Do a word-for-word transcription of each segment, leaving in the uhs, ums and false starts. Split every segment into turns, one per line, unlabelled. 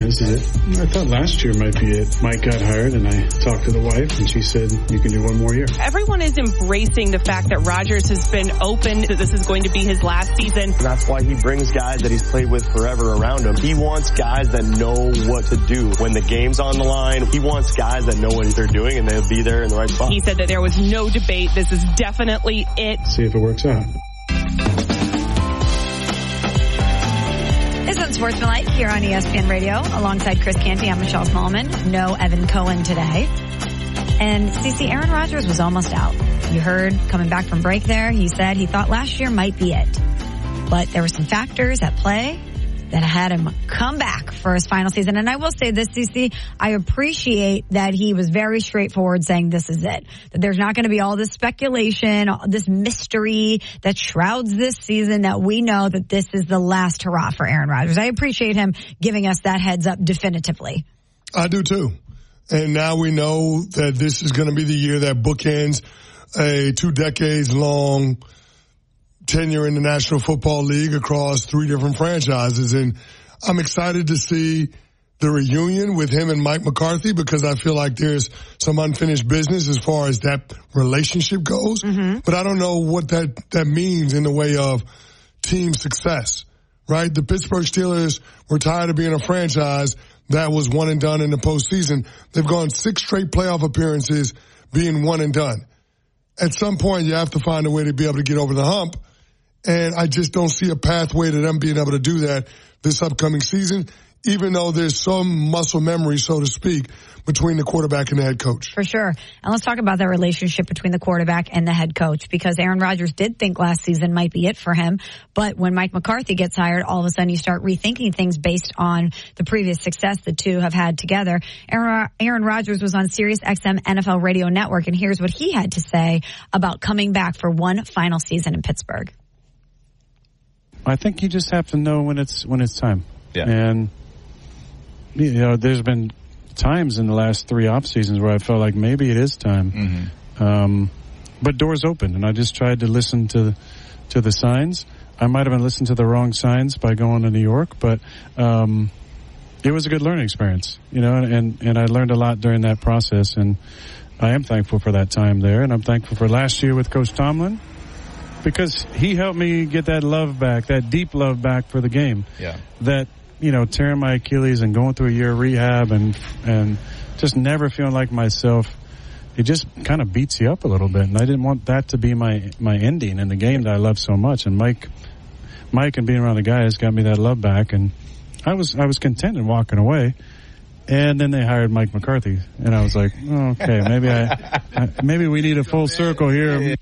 This is it. I thought last year might be it. Mike got hired, and I talked to the wife, and she said, you can do one more year.
Everyone is embracing the fact that Rodgers has been open that this is going to be his last season.
That's why he brings guys that he's played with forever around him. He wants guys that know what to do when the game's on the line. He wants guys that know what they're doing, and they'll be there in the right spot.
He said that there was no debate. This is definitely it.
See if it works out.
This is Sportsmanlike here on E S P N Radio. Alongside Chris Canty, I'm Michelle Smallman. No Evan Cohen today. And CeCe, Aaron Rodgers was almost out. You heard coming back from break there, he said he thought last year might be it. But there were some factors at play that had him come back for his final season. And I will say this, CeCe, I appreciate that he was very straightforward saying this is it. That there's not going to be all this speculation, all this mystery that shrouds this season, that we know that this is the last hurrah for Aaron Rodgers. I appreciate him giving us that heads up definitively.
I do too. And now we know that this is going to be the year that bookends a two decades long tenure in the National Football League across three different franchises. And I'm excited to see the reunion with him and Mike McCarthy, because I feel like there's some unfinished business as far as that relationship goes. Mm-hmm. But I don't know what that, that means in the way of team success, right? The Pittsburgh Steelers were tired of being a franchise that was one and done in the postseason. They've gone six straight playoff appearances being one and done. At some point, you have to find a way to be able to get over the hump. And I just don't see a pathway to them being able to do that this upcoming season, even though there's some muscle memory, so to speak, between the quarterback and the head coach.
For sure. And let's talk about that relationship between the quarterback and the head coach, because Aaron Rodgers did think last season might be it for him. But when Mike McCarthy gets hired, all of a sudden you start rethinking things based on the previous success the two have had together. Aaron, Aaron Rodgers was on Sirius X M N F L Radio Network, and here's what he had to say about coming back for one final season in Pittsburgh.
I think you just have to know when it's when it's time.
Yeah.
And, you know, there's been times in the last three off seasons where I felt like maybe it is time. Mm-hmm. Um, but doors open, and I just tried to listen to to the signs. I might have been listening to the wrong signs by going to New York, but um, it was a good learning experience, you know, and, and I learned a lot during that process, and I am thankful for that time there, and I'm thankful for last year with Coach Tomlin, because he helped me get that love back, that deep love back for the game.
Yeah. That,
you know, tearing my Achilles and going through a year of rehab and and just never feeling like myself, it just kind of beats you up a little bit. And I didn't want that to be my, my ending in the game that I love so much. And Mike, Mike and being around the guys got me that love back. And I was I was content in walking away. And then they hired Mike McCarthy, and I was like, oh, okay, maybe I, I maybe we need a full circle here.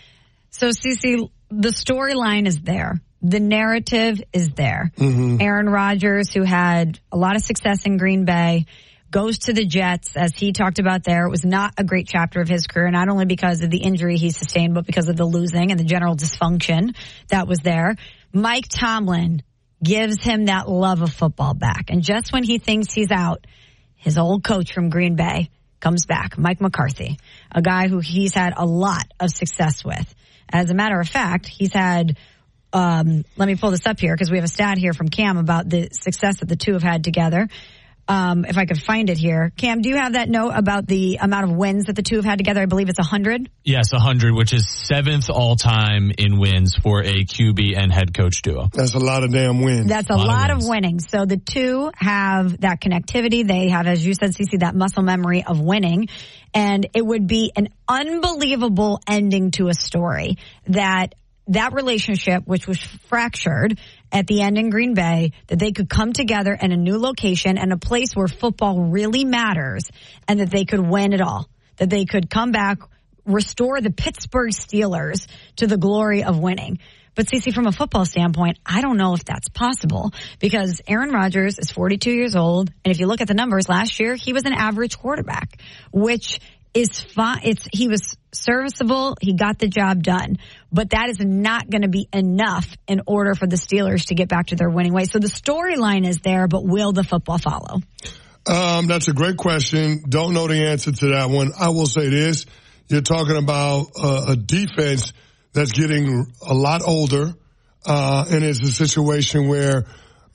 So, CeCe, the storyline is there. The narrative is there. Mm-hmm. Aaron Rodgers, who had a lot of success in Green Bay, goes to the Jets, as he talked about there. It was not a great chapter of his career, not only because of the injury he sustained, but because of the losing and the general dysfunction that was there. Mike Tomlin gives him that love of football back. And just when he thinks he's out, his old coach from Green Bay comes back, Mike McCarthy, a guy who he's had a lot of success with. As a matter of fact, he's had, um, let me pull this up here because we have a stat here from Cam about the success that the two have had together. Um, if I could find it here. Cam, do you have that note about the amount of wins that the two have had together? I believe it's one hundred.
Yes, one hundred, which is seventh all-time in wins for a Q B and head coach duo.
That's a lot of damn wins.
That's a, a lot, lot of, of winning. So the two have that connectivity. They have, as you said, CeCe, that muscle memory of winning. And it would be an unbelievable ending to a story that that relationship, which was fractured at the end in Green Bay, that they could come together in a new location and a place where football really matters, and that they could win it all, that they could come back, restore the Pittsburgh Steelers to the glory of winning. But CeCe, from a football standpoint, I don't know if that's possible, because Aaron Rodgers is forty-two years old. And if you look at the numbers last year, he was an average quarterback, which is fine. It's, he was serviceable. He got the job done, but that is not going to be enough in order for the Steelers to get back to their winning ways. So the storyline is there, but will the football follow?
Um, that's a great question. Don't know the answer to that one. I will say this. You're talking about uh, a defense that's getting a lot older, uh, and it's a situation where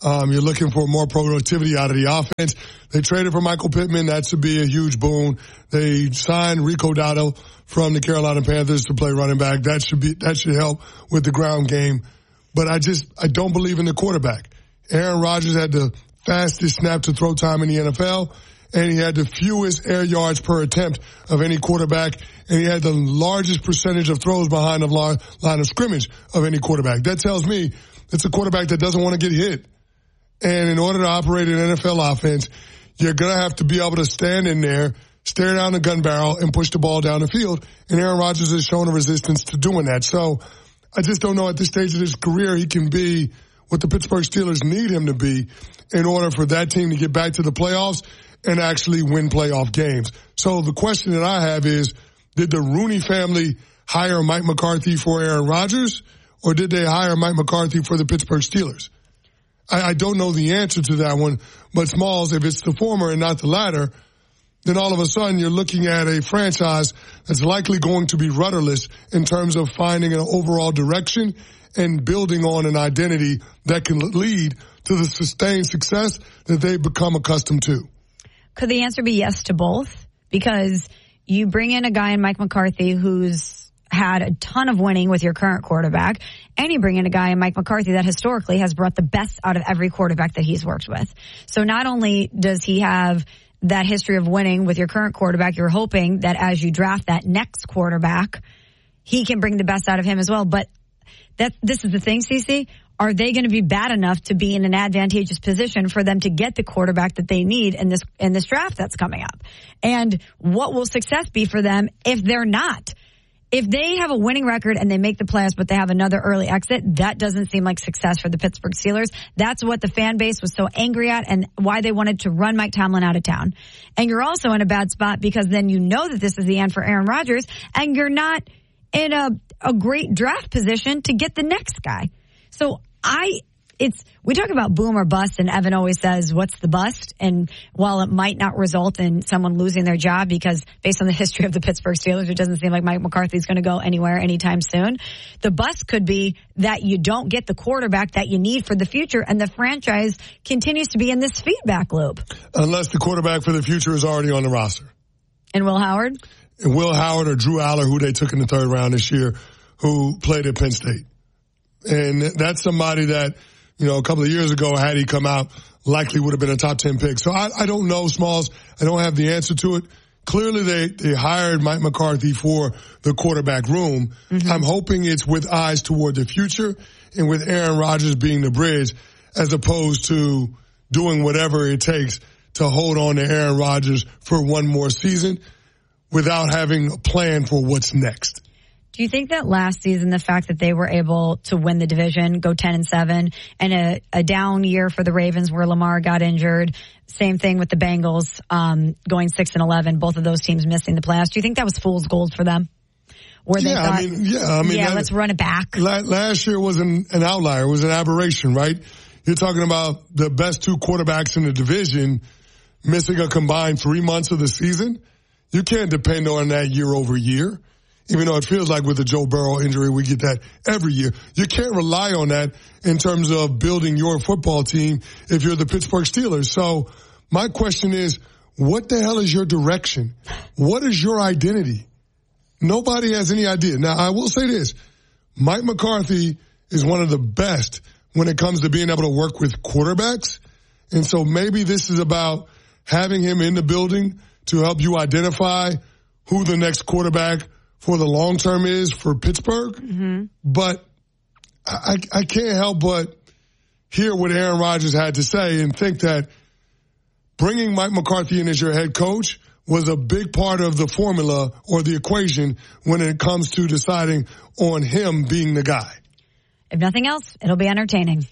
Um, you're looking for more productivity out of the offense. They traded for Michael Pittman. That should be a huge boon. They signed Rico Dowdle from the Carolina Panthers to play running back. That should be, that should help with the ground game. But I just, I don't believe in the quarterback. Aaron Rodgers had the fastest snap to throw time in the N F L, and he had the fewest air yards per attempt of any quarterback, and he had the largest percentage of throws behind the line of scrimmage of any quarterback. That tells me it's a quarterback that doesn't want to get hit. And in order to operate an N F L offense, you're going to have to be able to stand in there, stare down the gun barrel, and push the ball down the field. And Aaron Rodgers has shown a resistance to doing that. So I just don't know at this stage of his career he can be what the Pittsburgh Steelers need him to be in order for that team to get back to the playoffs and actually win playoff games. So the question that I have is, did the Rooney family hire Mike McCarthy for Aaron Rodgers, or did they hire Mike McCarthy for the Pittsburgh Steelers? I, I don't know the answer to that one, but Smalls, if it's the former and not the latter, then all of a sudden you're looking at a franchise that's likely going to be rudderless in terms of finding an overall direction and building on an identity that can lead to the sustained success that they've become accustomed to.
Could the answer be yes to both? Because you bring in a guy in Mike McCarthy who's had a ton of winning with your current quarterback, and you bring in a guy in Mike McCarthy that historically has brought the best out of every quarterback that he's worked with. So not only does he have that history of winning with your current quarterback, you're hoping that as you draft that next quarterback, he can bring the best out of him as well. But that this is the thing, Cece. Are they going to be bad enough to be in an advantageous position for them to get the quarterback that they need in this in this draft that's coming up? And what will success be for them if they're not? If they have a winning record and they make the playoffs, but they have another early exit, that doesn't seem like success for the Pittsburgh Steelers. That's what the fan base was so angry at and why they wanted to run Mike Tomlin out of town. And you're also in a bad spot because then you know that this is the end for Aaron Rodgers, and you're not in a, a great draft position to get the next guy. So I, it's, we talk about boom or bust, and Evan always says, what's the bust? And while it might not result in someone losing their job, because based on the history of the Pittsburgh Steelers, it doesn't seem like Mike McCarthy's going to go anywhere anytime soon. The bust could be that you don't get the quarterback that you need for the future, and the franchise continues to be in this feedback loop.
Unless the quarterback for the future is already on the roster.
And Will Howard? And
Will Howard or Drew Aller, who they took in the third round this year, who played at Penn State. And that's somebody that, you know, a couple of years ago, had he come out, likely would have been a top ten pick. So I, I don't know, Smalls. I don't have the answer to it. Clearly, they, they hired Mike McCarthy for the quarterback room. Mm-hmm. I'm hoping it's with eyes toward the future and with Aaron Rodgers being the bridge, as opposed to doing whatever it takes to hold on to Aaron Rodgers for one more season without having a plan for what's next.
Do you think that last season, the fact that they were able to win the division, go ten and seven, and a, a down year for the Ravens where Lamar got injured, same thing with the Bengals, um, going six and eleven, both of those teams missing the playoffs. Do you think that was fool's gold for them? Where they
yeah,
thought,
I mean, yeah, I mean,
yeah,
that,
let's run it back.
Last year was an, an outlier. It was an aberration, right? You're talking about the best two quarterbacks in the division missing a combined three months of the season. You can't depend on that year over year. Even though it feels like with the Joe Burrow injury, we get that every year. You can't rely on that in terms of building your football team if you're the Pittsburgh Steelers. So my question is, what the hell is your direction? What is your identity? Nobody has any idea. Now, I will say this. Mike McCarthy is one of the best when it comes to being able to work with quarterbacks. And so maybe this is about having him in the building to help you identify who the next quarterback for the long term is for Pittsburgh. Mm-hmm. But I, I can't help but hear what Aaron Rodgers had to say and think that bringing Mike McCarthy in as your head coach was a big part of the formula or the equation when it comes to deciding on him being the guy.
If nothing else, it'll be entertaining.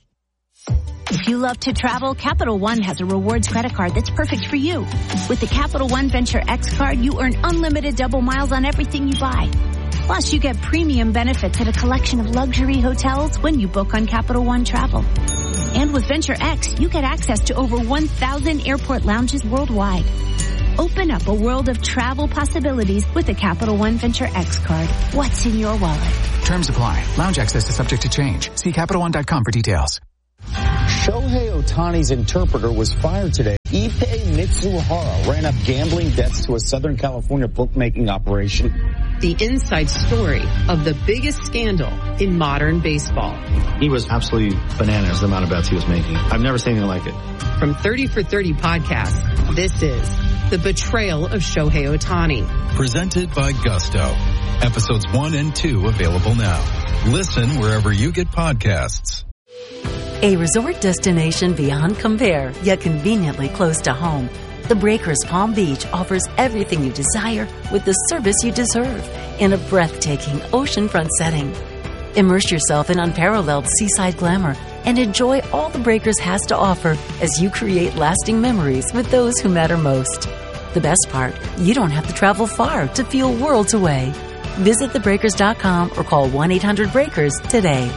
If you love to travel, Capital One has a rewards credit card that's perfect for you. With the Capital One Venture X card, you earn unlimited double miles on everything you buy. Plus, you get premium benefits at a collection of luxury hotels when you book on Capital One Travel. And with Venture X, you get access to over one thousand airport lounges worldwide. Open up a world of travel possibilities with the Capital One Venture X card. What's in your wallet?
Terms apply. Lounge access is subject to change. See Capital One dot com for details. Shohei Ohtani's interpreter was fired today. Ippei Mitsuhara ran up gambling debts to a Southern California bookmaking operation.
The inside story of the biggest scandal in modern baseball.
He was absolutely bananas, the amount of bets he was making. I've never seen anything like it.
From thirty for thirty podcast, this is The Betrayal of Shohei Ohtani.
Presented by Gusto. Episodes one and two available now. Listen wherever you get podcasts.
A resort destination beyond compare, yet conveniently close to home. The Breakers Palm Beach offers everything you desire with the service you deserve in a breathtaking oceanfront setting. Immerse yourself in unparalleled seaside glamour and enjoy all the Breakers has to offer as you create lasting memories with those who matter most. The best part, you don't have to travel far to feel worlds away. Visit the breakers dot com or call one eight hundred breakers today.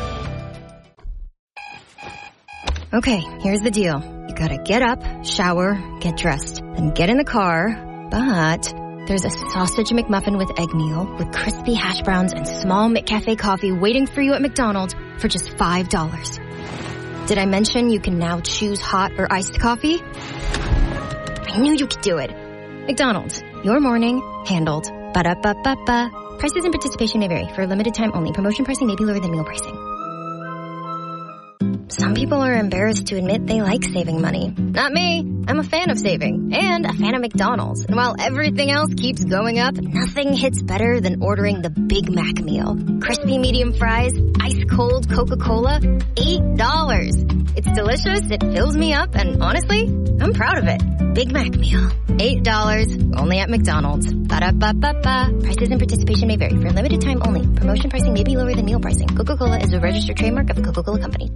Okay, here's the deal. You gotta get up, shower, get dressed, then get in the car, but there's a sausage McMuffin with egg meal with crispy hash browns and small McCafe coffee waiting for you at McDonald's for just five dollars. Did I mention you can now choose hot or iced coffee? I knew you could do it. McDonald's, your morning handled. Ba-da-ba-ba-ba. Prices and participation may vary. For a limited time only. Promotion pricing may be lower than meal pricing. Some people are embarrassed to admit they like saving money. Not me. I'm a fan of saving and a fan of McDonald's. And while everything else keeps going up, nothing hits better than ordering the Big Mac meal. Crispy medium fries, ice cold Coca-Cola, eight dollars. It's delicious, it fills me up, and honestly, I'm proud of it. Big Mac meal. eight dollars, only at McDonald's. Ba-da-ba-ba-ba. Prices and participation may vary. For a limited time only. Promotion pricing may be lower than meal pricing. Coca-Cola is a registered trademark of the Coca-Cola Company.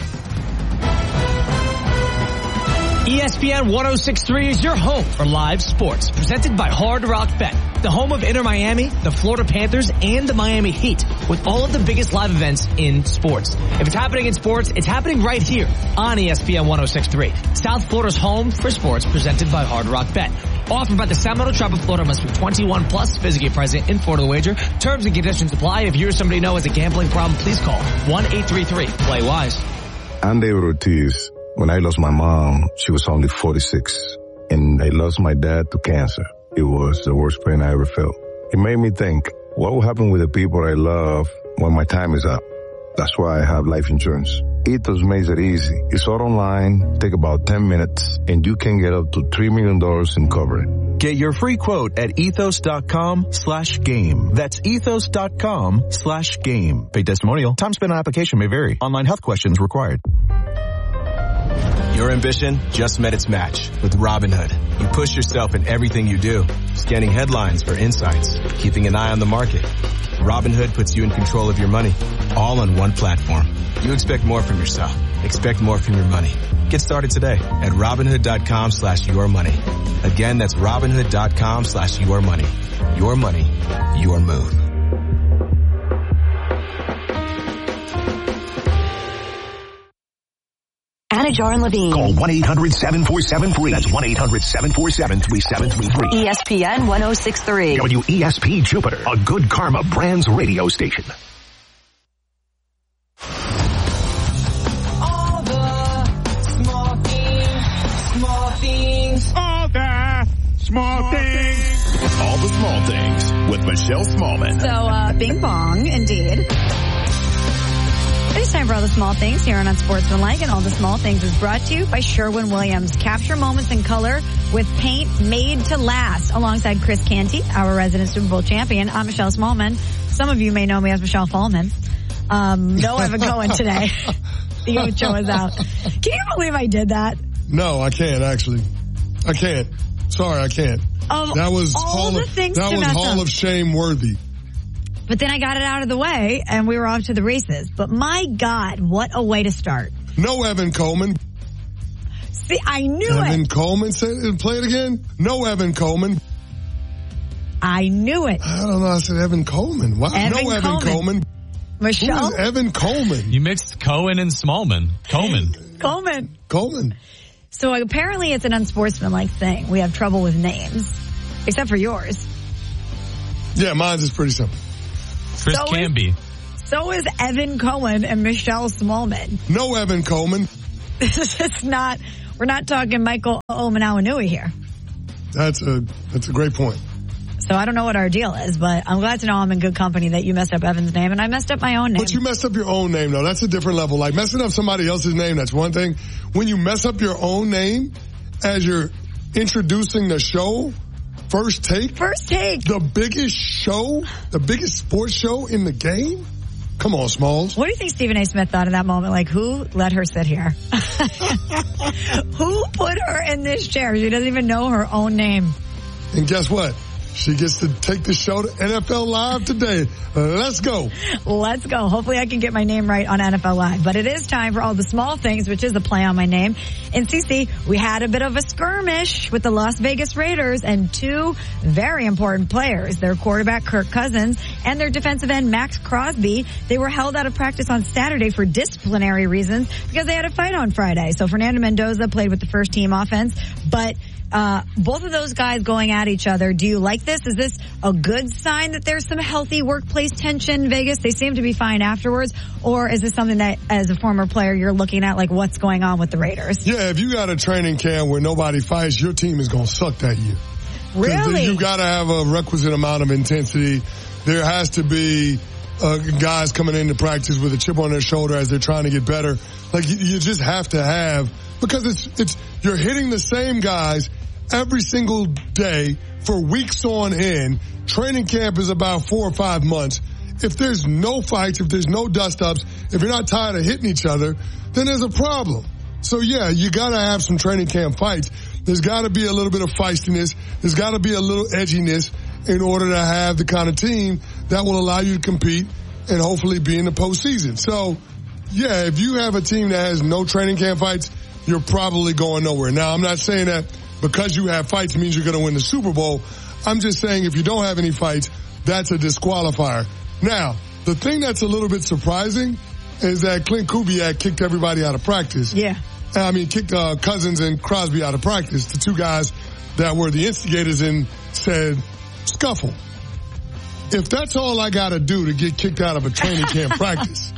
E S P N one oh six point three is your home for live sports, presented by Hard Rock Bet, the home of Inter Miami, the Florida Panthers, and the Miami Heat, with all of the biggest live events in sports. If it's happening in sports, it's happening right here on E S P N one oh six point three, South Florida's home for sports, presented by Hard Rock Bet. Offered by the Seminole Tribe of Florida, must be twenty-one plus, physically present in Florida wager. Terms and conditions apply. If you or somebody you know has a gambling problem, please call one eight three three play wise.
I'm David Ortiz. When I lost my mom, she was only forty-six, and I lost my dad to cancer. It was the worst pain I ever felt. It made me think, what will happen with the people I love when my time is up? That's why I have life insurance. Ethos makes it easy. It's all online, take about ten minutes, and you can get up to three million dollars in coverage.
Get your free quote at ethos.com slash game. That's ethos.com slash game. Paid testimonial. Time spent on application may vary. Online health questions required.
Your ambition just met its match with Robinhood. You push yourself in everything you do, scanning headlines for insights, keeping an eye on the market. Robinhood puts you in control of your money, all on one platform. You expect more from yourself. Expect more from your money. Get started today at Robinhood.com slash your money. Again, that's Robinhood.com slash your money. Your money, your move.
Anajar and Levine.
Call one eight hundred seven four seven free. That's one eight hundred seven four seven three seven three three.
E S P N one oh six point three.
W E S P Jupiter, a Good Karma Brands radio station.
All the small things, small things.
All the small things.
All the small things with Michelle Smallman.
So, uh, bing bong, indeed. It's time for All the Small Things here on Unsportsmanlike, and All the Small Things is brought to you by Sherwin-Williams. Capture moments in color with paint made to last. Alongside Chris Canty, our resident Super Bowl champion, I'm Michelle Smallman. Some of you may know me as Michelle Fallman. Um, no Evan Cohen today. The Ocho is out. Can you believe I did that?
No, I can't actually. I can't. Sorry, I can't.
Of
that was
all
Hall
the
of,
things
that
to
was
mess
Hall
up.
of Shame worthy.
But then I got it out of the way, and we were off to the races. But my God, what a way to start.
No Evan Coleman.
See, I knew
Evan
it.
Evan Coleman, say it, play it again. No Evan Coleman.
I knew it.
I don't know, I said Evan Coleman. Wow,
Evan
no Evan
Coleman.
Coleman.
Michelle?
Who is Evan Coleman?
You mixed Cohen and Smallman. Coleman.
Coleman.
Coleman.
So apparently it's an unsportsmanlike thing. We have trouble with names. Except for yours.
Yeah, mine's is pretty simple.
Chris
so
Canby.
Is, so is Evan Cohen and Michelle Smallman.
No Evan Coleman.
This is just not, we're not talking Michael Omanawinui here.
That's a, that's a great point.
So I don't know what our deal is, but I'm glad to know I'm in good company that you messed up Evan's name and I messed up my own name.
But you messed up your own name, though. That's a different level. Like, messing up somebody else's name, that's one thing. When you mess up your own name as you're introducing the show, First Take.
First Take.
The biggest show, the biggest sports show in the game? Come on, Smalls.
What do you think Stephen A. Smith thought in that moment? Like, who let her sit here? Who put her in this chair? She doesn't even know her own name.
And guess what? She gets to take the show to N F L Live today. Let's go.
Let's go. Hopefully I can get my name right on N F L Live. But it is time for all the small things, which is a play on my name. In C C, we had a bit of a skirmish with the Las Vegas Raiders and two very important players, their quarterback Kirk Cousins and their defensive end Max Crosby. They were held out of practice on Saturday for disciplinary reasons because they had a fight on Friday. So Fernando Mendoza played with the first team offense, but Uh, both of those guys going at each other. Do you like this? Is this a good sign that there's some healthy workplace tension in Vegas? They seem to be fine afterwards. Or is this something that, as a former player, you're looking at, like, what's going on with the Raiders?
Yeah, if you got a training camp where nobody fights, your team is going to suck that year.
Really?
You got to have a requisite amount of intensity. There has to be uh, guys coming into practice with a chip on their shoulder as they're trying to get better. Like, you, you just have to have, because it's, it's, you're hitting the same guys every single day for weeks on end. Training camp is about four or five months. If there's no fights, if there's no dust-ups, if you're not tired of hitting each other, then there's a problem. So, yeah, you got to have some training camp fights. There's got to be a little bit of feistiness. There's got to be a little edginess in order to have the kind of team that will allow you to compete and hopefully be in the postseason. So, yeah, if you have a team that has no training camp fights, you're probably going nowhere. Now, I'm not saying that because you have fights means you're going to win the Super Bowl. I'm just saying if you don't have any fights, that's a disqualifier. Now, the thing that's a little bit surprising is that Clint Kubiak kicked everybody out of practice.
Yeah.
I mean, kicked uh, Cousins and Crosby out of practice, the two guys that were the instigators, and said, scuffle. If that's all I got to do to get kicked out of a training camp practice,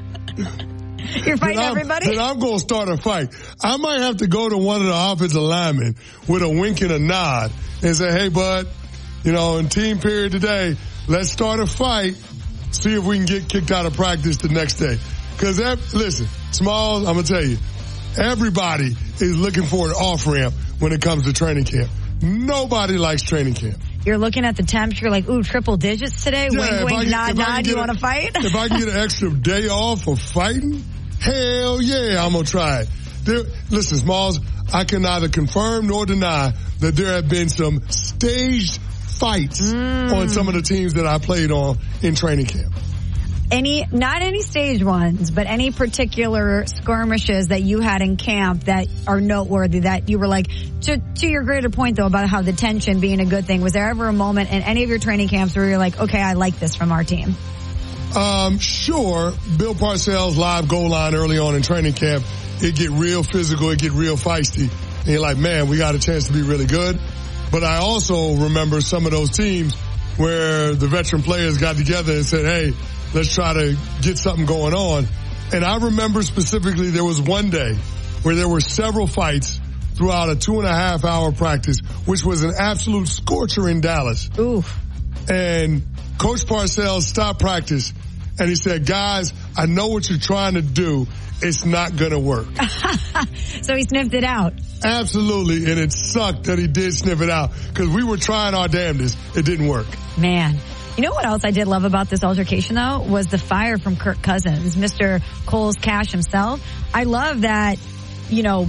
you're fighting
then
everybody?
Then I'm going to start a fight. I might have to go to one of the offensive linemen with a wink and a nod and say, hey, bud, you know, in team period today, let's start a fight, see if we can get kicked out of practice the next day. Because, listen, Smalls, I'm going to tell you, everybody is looking for an off-ramp when it comes to training camp. Nobody likes training camp.
You're looking at the temps, you're like, ooh, triple digits today?
Yeah,
wink, wink,
get,
nod, nod, you want to fight?
If I can get an extra day off of fighting, hell yeah, I'm going to try it. There, listen, Smalls, I can neither confirm nor deny that there have been some staged fights mm. on some of the teams that I played on in training camp.
Any, not any stage ones, but any particular skirmishes that you had in camp that are noteworthy that you were like, to, to your greater point though about how the tension being a good thing, was there ever a moment in any of your training camps where you're like, okay, I like this from our team?
Um, sure. Bill Parcells live goal line early on in training camp. It get real physical. It get real feisty. And you're like, man, we got a chance to be really good. But I also remember some of those teams where the veteran players got together and said, hey, let's try to get something going on. And I remember specifically there was one day where there were several fights throughout a two and a half hour practice, which was an absolute scorcher in Dallas.
Ooh.
And Coach Parcells stopped practice and he said, guys, I know what you're trying to do. It's not going to work.
So he sniffed it out.
Absolutely. And it sucked that he did sniff it out because we were trying our damnedest. It didn't work.
Man. You know what else I did love about this altercation, though, was the fire from Kirk Cousins, Mister Cole's Cash himself. I love that, you know,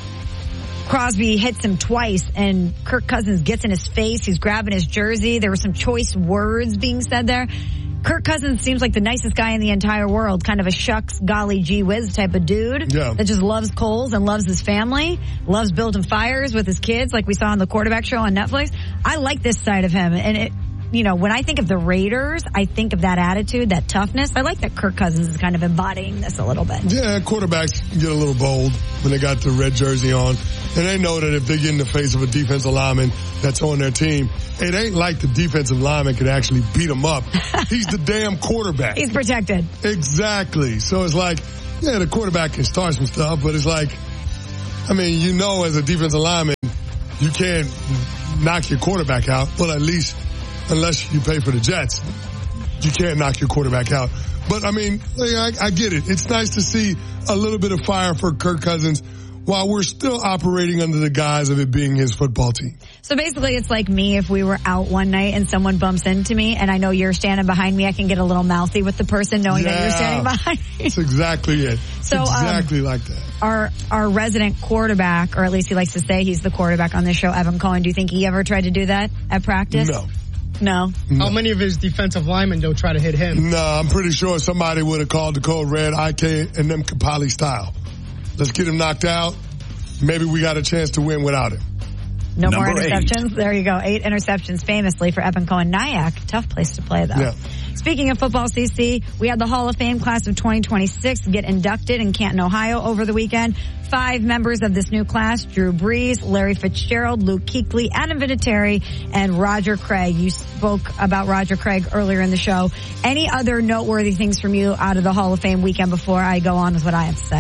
Crosby hits him twice and Kirk Cousins gets in his face. He's grabbing his jersey. There were some choice words being said there. Kirk Cousins seems like the nicest guy in the entire world, kind of a shucks, golly gee whiz type of dude
yeah.
that just loves Coles and loves his family, loves building fires with his kids like we saw on the Quarterback Show on Netflix. I like this side of him. And it, you know, when I think of the Raiders, I think of that attitude, that toughness. I like that Kirk Cousins is kind of embodying this a little bit.
Yeah, quarterbacks get a little bold when they got the red jersey on. And they know that if they get in the face of a defensive lineman that's on their team, it ain't like the defensive lineman could actually beat him up. He's the damn quarterback.
He's protected.
Exactly. So it's like, yeah, the quarterback can start some stuff, but it's like, I mean, you know, as a defensive lineman, you can't knock your quarterback out. Well, at least unless you pay for the Jets, you can't knock your quarterback out. But, I mean, I, I get it. It's nice to see a little bit of fire for Kirk Cousins while we're still operating under the guise of it being his football team.
So basically it's like me if we were out one night and someone bumps into me and I know you're standing behind me, I can get a little mouthy with the person knowing
yeah,
that you're standing behind me.
That's exactly it.
So,
exactly
um,
like that.
Our, our resident quarterback, or at least he likes to say he's the quarterback on this show, Evan Cohen, do you think he ever tried to do that at practice?
No.
No.
How many of his defensive linemen don't try to hit him?
No, I'm pretty sure somebody would have called the code red, I K, and them Kapali style. Let's get him knocked out. Maybe we got a chance to win without him.
No
Number
more interceptions.
Eight.
There you go. Eight interceptions famously for Evan Cohen. Nyack, tough place to play though.
Yeah.
Speaking of football, C C, we had the Hall of Fame class of twenty twenty-six get inducted in Canton, Ohio over the weekend. Five members of this new class, Drew Brees, Larry Fitzgerald, Luke Kuechly, Adam Vinatieri, and Roger Craig. You spoke about Roger Craig earlier in the show. Any other noteworthy things from you out of the Hall of Fame weekend before I go on with what I have to say?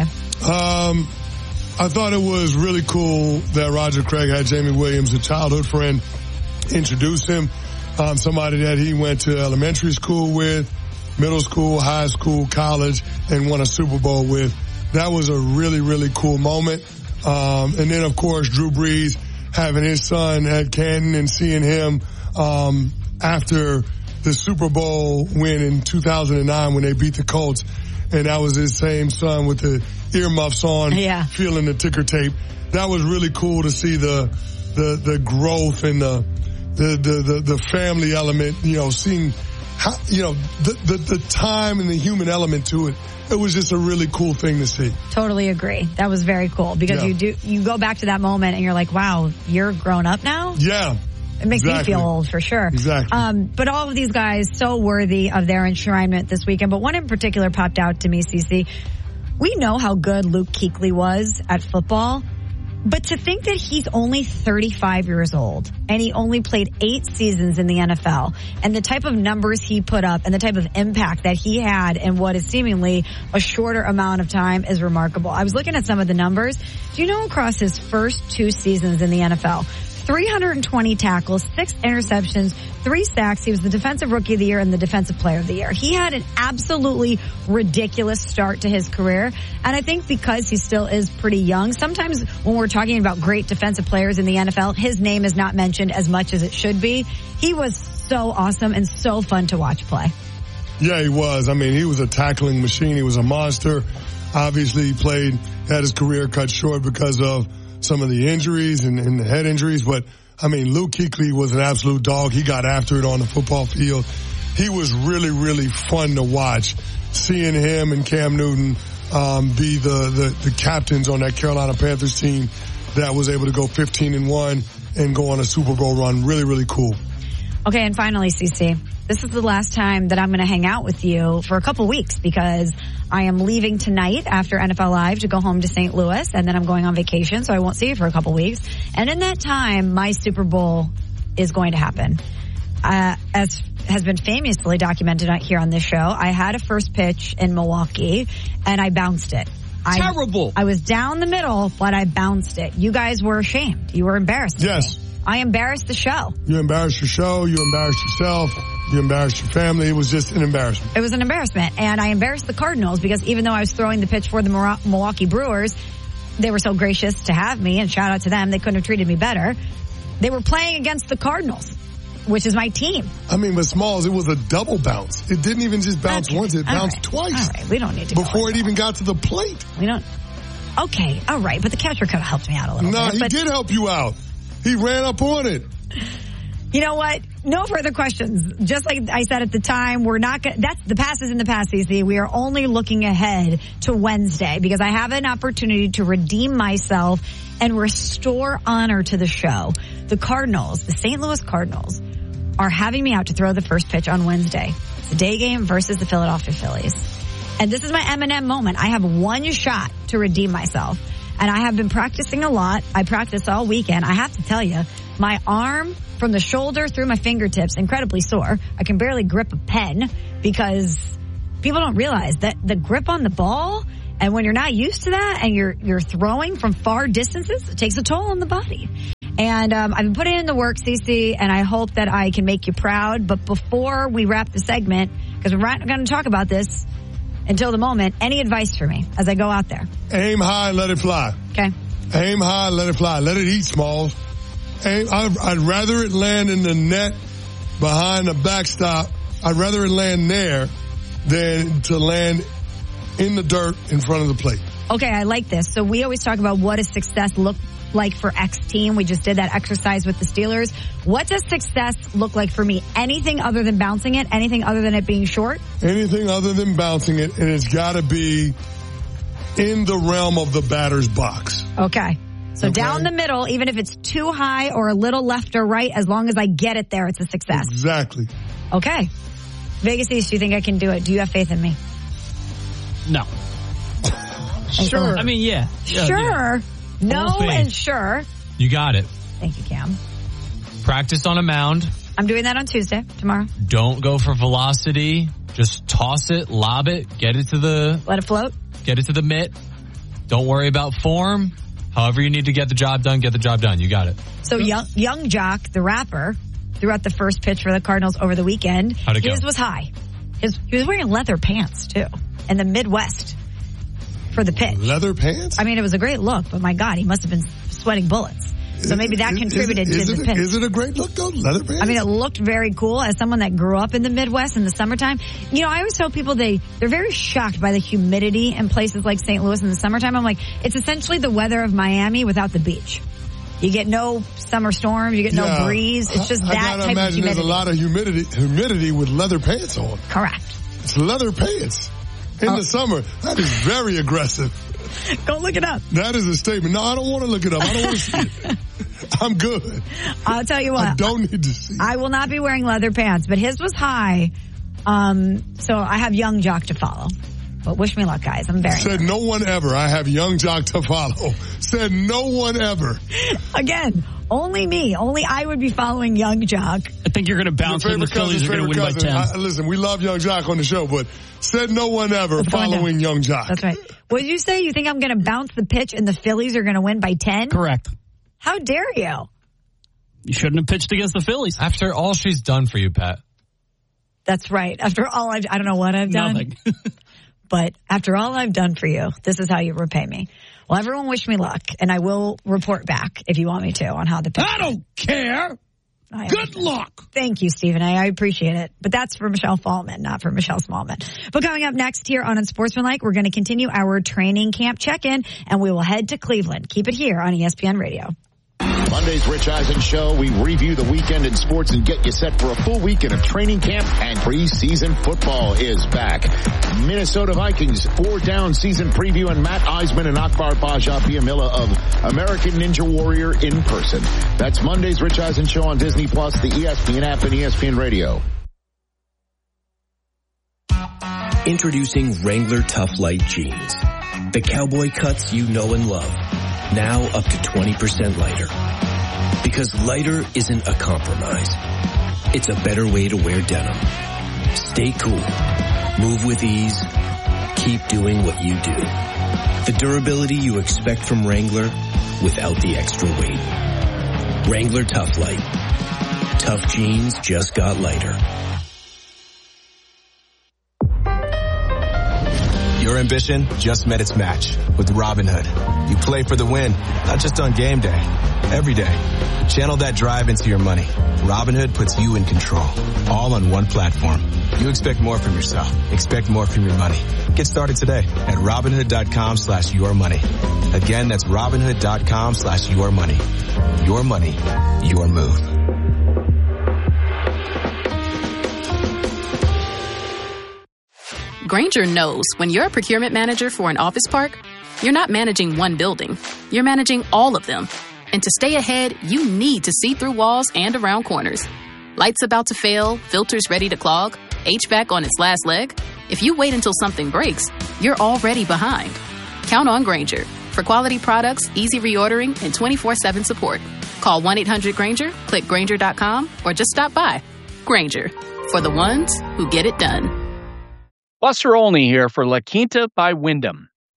Um, I thought it was really cool that Roger Craig had Jamie Williams, a childhood friend, introduce him. Um, somebody that he went to elementary school with, middle school, high school, college, and won a Super Bowl with. That was a really, really cool moment. Um, and then, of course, Drew Brees having his son at Canton and seeing him um, after the Super Bowl win in two thousand nine when they beat the Colts. And that was his same son with the earmuffs on,
yeah.
feeling the ticker tape. That was really cool to see the the, the growth and the, the the the the family element. You know, seeing how you know the, the the time and the human element to it. It was just a really cool thing to see.
Totally agree. That was very cool because
Yeah.
you do you go back to that moment and you're like, wow, you're grown up now?
Yeah.
It makes
Exactly.
me feel old for sure.
Exactly.
Um, but all of these guys so worthy of their enshrinement this weekend. But one in particular popped out to me, Cece. We know how good Luke Kuechly was at football, but to think that he's only thirty-five years old and he only played eight seasons in the N F L and the type of numbers he put up and the type of impact that he had in what is seemingly a shorter amount of time is remarkable. I was looking at some of the numbers. Do you know across his first two seasons in the N F L, three hundred twenty tackles, six interceptions, three sacks. He was the Defensive Rookie of the Year and the Defensive Player of the Year. He had an absolutely ridiculous start to his career. And I think because he still is pretty young, sometimes when we're talking about great defensive players in the N F L, his name is not mentioned as much as it should be. He was so awesome and so fun to watch play.
Yeah, he was. I mean, he was a tackling machine. He was a monster. Obviously, he played, had his career cut short because of some of the injuries and, and the head injuries. But, I mean, Luke Kuechly was an absolute dog. He got after it on the football field. He was really, really fun to watch. Seeing him and Cam Newton um, be the, the, the captains on that Carolina Panthers team that was able to go fifteen and one and go on a Super Bowl run. Really, really cool.
Okay, and finally, Cece, this is the last time that I'm going to hang out with you for a couple weeks because I am leaving tonight after N F L Live to go home to Saint Louis, and then I'm going on vacation, so I won't see you for a couple weeks. And in that time, my Super Bowl is going to happen. Uh, as has been famously documented here on this show, I had a first pitch in Milwaukee, and I bounced it.
Terrible.
I, I was down the middle, but I bounced it. You guys were ashamed. You were embarrassed.
Yes.
I embarrassed the show.
You embarrassed your show. You embarrassed yourself. You embarrassed your family. It was just an embarrassment.
It was an embarrassment. And I embarrassed the Cardinals because even though I was throwing the pitch for the Milwaukee Brewers, they were so gracious to have me, and shout out to them. They couldn't have treated me better. They were playing against the Cardinals, which is my team.
I mean, but Smalls, it was a double bounce. It didn't even just bounce
Okay.
once. It
All
bounced
right.
twice.
All right. We don't need to
Before
go
it even got to the plate.
We don't. Okay. All right. But the catcher could have helped me out a little
No,
bit.
he
but
did help you out. He ran up on it.
You know what? No further questions. Just like I said at the time, we're not going to, that's the past is in the past, C C. We are only looking ahead to Wednesday because I have an opportunity to redeem myself and restore honor to the show. The Cardinals, the Saint Louis Cardinals, are having me out to throw the first pitch on Wednesday. It's a day game versus the Philadelphia Phillies. And this is my Eminem moment. I have one shot to redeem myself. And I have been practicing a lot. I practiced all weekend. I have to tell you, my arm from the shoulder through my fingertips, incredibly sore. I can barely grip a pen because people don't realize that the grip on the ball And when you're not used to that and you're you're throwing from far distances, it takes a toll on the body. And um, I've been putting in the work, Cece, and I hope that I can make you proud. But before we wrap the segment, because we're not going to talk about this until the moment, any advice for me as I go out there?
Aim high, let it fly.
Okay.
Aim high, let it fly. Let it eat, Smalls. Aim, I'd, I'd rather it land in the net behind the backstop. I'd rather it land there than to land in the dirt in front of the plate.
Okay, I like this. So we always talk about what does success look like for X team. We just did that exercise with the Steelers. What does success look like for me? Anything other than bouncing it? Anything other than it being short?
Anything other than bouncing it, and it's got to be in the realm of the batter's box.
Okay. So
Okay.
down the middle, even if it's too high or a little left or right, as long as I get it there, it's a success.
Exactly.
Okay. Vegas East, do you think I can do it? Do you have faith in me?
No.
Sure.
I mean, yeah. yeah
Sure.
yeah.
No
Full faith.
and sure.
You got it.
Thank you, Cam.
Practice on a mound.
I'm doing that on Tuesday, tomorrow.
Don't go for velocity. Just toss it, lob it, get it to the
Let it float.
get it to the mitt. Don't worry about form. However you need to get the job done, get the job done. You got it.
So young, young Jock, the rapper, threw out the first pitch for the Cardinals over the weekend.
How'd it go?
His was high. His, he was wearing leather pants, too, in the Midwest for the pitch.
Leather pants?
I mean, it was a great look, but my God, he must have been sweating bullets. So maybe that
Is-
contributed
is it,
to
is
his
it,
pitch.
Is it a great look, though? Leather pants?
I mean, it looked very cool as someone that grew up in the Midwest in the summertime. You know, I always tell people they, they're very shocked by the humidity in places like Saint Louis in the summertime. I'm like, it's essentially the weather of Miami without the beach. You get no summer storms, you get
Yeah.
no breeze. It's just
I,
that
I gotta
type of
imagine
humidity.
there's a lot of humidity, humidity with leather pants on.
Correct.
It's leather pants. In
Oh.
the summer, that is very aggressive.
Go look it up.
That is a statement. No, I don't want to look it up. I don't want to see it. I'm good.
I'll tell you what.
I don't need to see.
I will not be wearing leather pants, but his was high. Um, so I have young Jock to follow. But wish me luck, guys. I'm very
Said no one ever. I have young Jock to follow. Said no one ever.
Again, only me. Only I would be following young Jock.
I think you're going to bounce
Your
when the
favorite
Phillies
cousin's
are going to win
favorite
by ten.
cousin. I, listen, we love young Jock on the show, but said no one ever
Let's find
following young Jock.
That's right. What did you say? You think I'm going to bounce the pitch and the Phillies are going to win by ten?
Correct.
How dare you?
You shouldn't have pitched against the Phillies.
After all she's done for you, Pat.
That's right. After all I've, I don't know what I've done.
Nothing.
But after all I've done for you, this is how you repay me. Well, everyone wish me luck, and I will report back if you want me to on how the pitch
I don't care.
I
Good
understand.
luck.
Thank you, Stephen A. I appreciate it. But that's for Michelle Fallman, not for Michelle Smallman. But coming up next here on Unsportsmanlike, we're going to continue our training camp check-in, and we will head to Cleveland. Keep it here on E S P N Radio.
Monday's Rich Eisen Show. We review the weekend in sports and get you set for a full weekend of training camp, and preseason football is back. Minnesota Vikings four down season preview, and Matt Eisman and Akbar Bajapiamila of American Ninja Warrior in person. That's Monday's Rich Eisen Show on Disney Plus, the E S P N app, and E S P N Radio.
Introducing Wrangler Tough Light Jeans. The cowboy cuts you know and love. Now up to twenty percent lighter. Because lighter isn't a compromise. It's a better way to wear denim. Stay cool. Move with ease. Keep doing what you do. The durability you expect from Wrangler without the extra weight. Wrangler Tough Light. Tough jeans just got lighter.
Your ambition just met its match with Robinhood. You play for the win, not just on game day, every day. Channel that drive into your money. Robinhood puts you in control, all on one platform. You expect more from yourself. Expect more from your money. Get started today at Robinhood.com slash your money. Again, that's Robinhood.com slash your money. Your money, your move.
Grainger knows when you're a procurement manager for an office park, you're not managing one building. You're managing all of them. And to stay ahead, you need to see through walls and around corners. Lights about to fail, filters ready to clog, H V A C on its last leg. If you wait until something breaks, you're already behind. Count on Grainger for quality products, easy reordering, and twenty-four seven support. Call one eight hundred Grainger, click Grainger dot com, or just stop by. Grainger, for the ones who get it done.
Buster Olney here for La Quinta by Wyndham.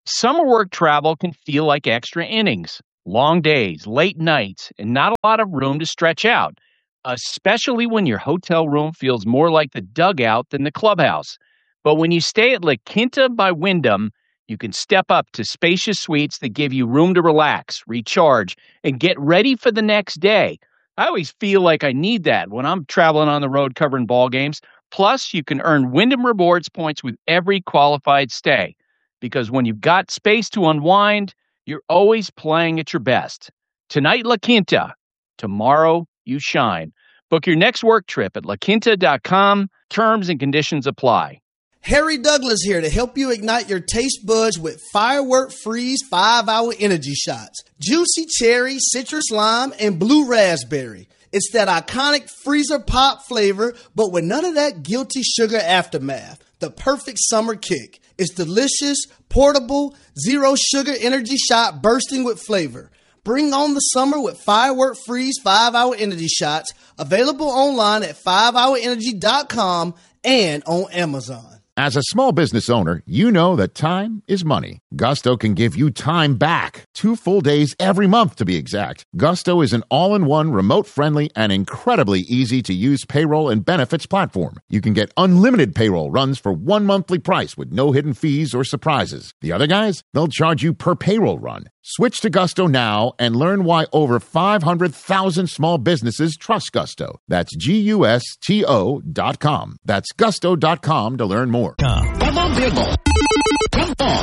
Summer work travel can feel like extra innings, long days, late nights, and not a lot of room to stretch out, especially when your hotel room feels more like the dugout than the clubhouse. But when you stay at La Quinta by Wyndham, you can step up to spacious suites that give you room to relax, recharge, and get ready for the next day. I always feel like I need that when I'm traveling on the road covering ball games. Plus, you can earn Wyndham Rewards points with every qualified stay. Because when you've got space to unwind, you're always playing at your best. Tonight, La Quinta. Tomorrow, you shine. Book your next work trip at la quinta dot com. Terms and conditions apply.
Harry Douglas here to help you ignite your taste buds with Firework Freeze five hour Energy Shots. Juicy cherry, citrus lime, and blue raspberry. It's that iconic freezer pop flavor, but with none of that guilty sugar aftermath. The perfect summer kick. It's delicious, portable, zero sugar energy shot bursting with flavor. Bring on the summer with Firework Freeze five hour Energy Shots. Available online at five hour energy dot com and on Amazon.
As a small business owner, you know that time is money. Gusto can give you time back. Two full days every month, to be exact. Gusto is an all-in-one, remote-friendly, and incredibly easy-to-use payroll and benefits platform. You can get unlimited payroll runs for one monthly price with no hidden fees or surprises. The other guys, they'll charge you per payroll run. Switch to Gusto now and learn why over five hundred thousand small businesses trust Gusto. That's G U S T O dot com. That's gusto dot com to learn more.
Come on, people. Come on.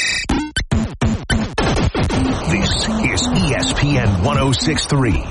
This is E S P N one oh six point three.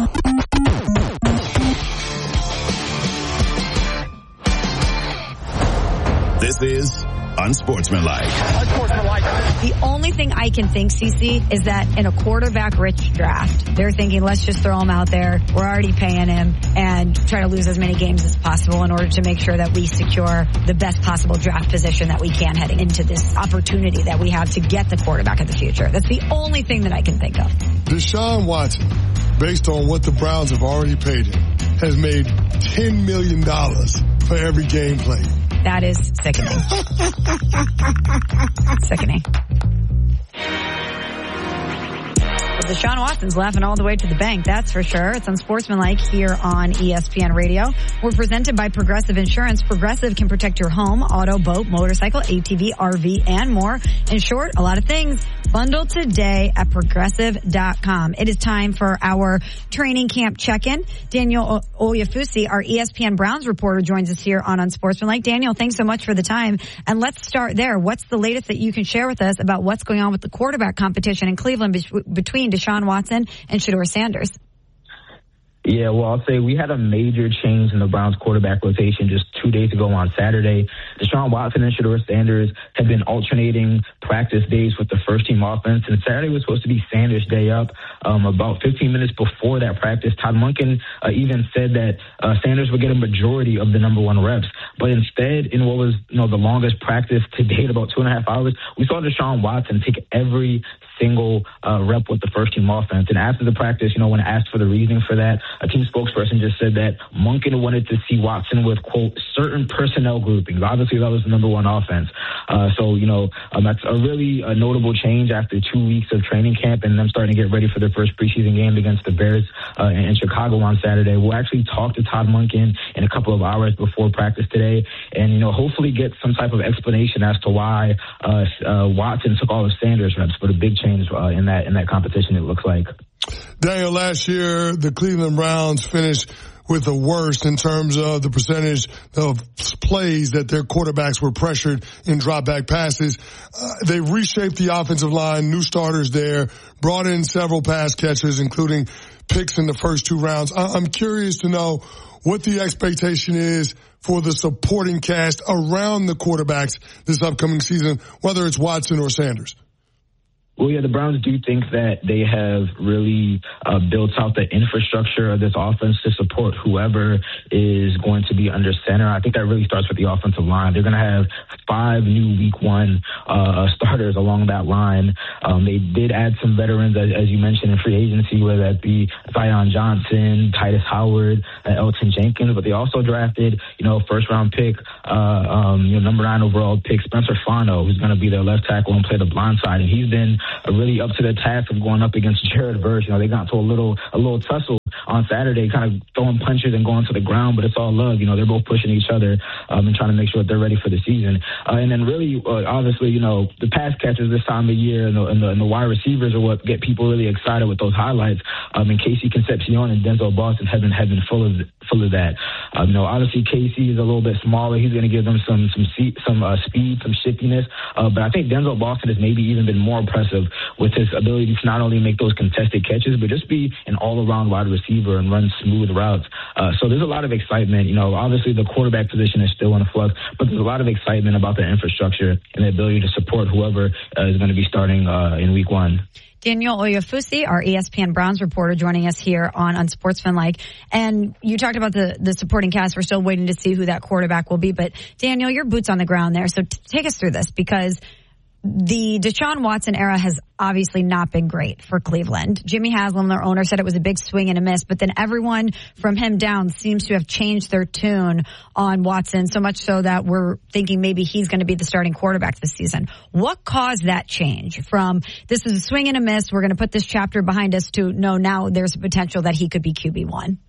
This is Unsportsmanlike.
Unsportsmanlike. The only thing I can think, Cece, is that in a quarterback-rich draft, they're thinking, let's just throw him out there. We're already paying him and try to lose as many games as possible in order to make sure that we secure the best possible draft position that we can heading into this opportunity that we have to get the quarterback of the future. That's the only thing that I can think of.
Deshaun Watson, based on what the Browns have already paid him, has made ten million dollars for every game played.
That is sickening. Sickening. Well, Deshaun Watson's laughing all the way to the bank, that's for sure. It's Unsportsmanlike here on E S P N Radio. We're presented by Progressive Insurance. Progressive can protect your home, auto, boat, motorcycle, A T V, R V, and more. In short, a lot of things. Bundle today at progressive dot com. It is time for our training camp check-in. Daniel Oyefusi, our E S P N Browns reporter, joins us here on Unsportsmanlike. Daniel, thanks so much for the time. And let's start there. What's the latest that you can share with us about what's going on with the quarterback competition in Cleveland be- between Deshaun Watson and Shedeur Sanders?
Yeah, well, I'll say we had a major change in the Browns quarterback rotation just two days ago on Saturday. Deshaun Watson and Shedeur Sanders had been alternating practice days with the first-team offense, and Saturday was supposed to be Sanders' day up. Um, about fifteen minutes before that practice, Todd Monken uh, even said that uh, Sanders would get a majority of the number one reps. But instead, in what was you know the longest practice to date, about two and a half hours, we saw Deshaun Watson take every single uh, rep with the first-team offense. And after the practice, you know, when asked for the reasoning for that, a team spokesperson just said that Monken wanted to see Watson with, quote, certain personnel groupings. Obviously, that was the number one offense. Uh, so, you know, um, that's a really uh, notable change after two weeks of training camp and them starting to get ready for their first preseason game against the Bears uh, in Chicago on Saturday. We'll actually talk to Todd Monken in a couple of hours before practice today and, you know, hopefully get some type of explanation as to why uh, uh, Watson took all of Sanders' reps for the big change uh, in that in that competition, it looks like.
Daniel, last year, the Cleveland Browns finished with the worst in terms of the percentage of plays that their quarterbacks were pressured in drop back passes. Uh, they reshaped the offensive line, new starters there, brought in several pass catchers, including picks in the first two rounds. I- I'm curious to know what the expectation is for the supporting cast around the quarterbacks this upcoming season, whether it's Watson or Sanders.
Well, yeah, the Browns do think that they have really uh, built out the infrastructure of this offense to support whoever is going to be under center. I think that really starts with the offensive line. They're going to have five new week one uh, starters along that line. Um, they did add some veterans, as, as you mentioned, in free agency, whether that be Zion Johnson, Titus Howard, uh, Elton Jenkins, but they also drafted, you know, first round pick uh, um, you know, number nine overall pick, Spencer Fano, who's going to be their left tackle and play the blind side. And he's been uh, really up to the task of going up against Jared Verse. You know, they got into a little, a little tussle on Saturday, kind of throwing punches and going to the ground, but it's all love. You know, they're both pushing each other um, and trying to make sure that they're ready for the season. Uh, and then really, uh, obviously, you know, the pass catchers this time of year and the, and, the, and the wide receivers are what get people really excited with those highlights. Um, and Casey Concepcion and Denzel Boston have been, have been full of full of that. Um, you know, obviously Casey is a little bit smaller. He's going to give them some some some uh, speed, some shiftiness. Uh, but I think Denzel Boston has maybe even been more impressive with his ability to not only make those contested catches, but just be an all-around wide receiver and run smooth routes. Uh, so there's a lot of excitement. You know, obviously the quarterback position is still in flux, but there's a lot of excitement about the infrastructure and the ability to support whoever uh, is going to be starting uh, in week one.
Daniel Oyefusi, our E S P N Browns reporter, joining us here on Unsportsmanlike. And you talked about the, the supporting cast. We're still waiting to see who that quarterback will be. But, Daniel, your boots on the ground there. So t- take us through this, because the Deshaun Watson era has obviously not been great for Cleveland. Jimmy Haslam, their owner, said it was a big swing and a miss, but then everyone from him down seems to have changed their tune on Watson, so much so that we're thinking maybe he's going to be the starting quarterback this season. What caused that change from this is a swing and a miss, we're going to put this chapter behind us, to no, now there's a potential that he could be Q B one?